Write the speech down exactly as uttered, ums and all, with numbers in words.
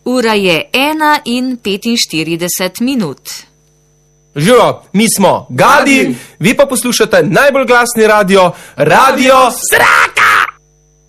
Ura je ena in petinštirideset minut. Živo, mi smo Gadi, vi pa poslušate najbolj glasni radio, Radio Zrak!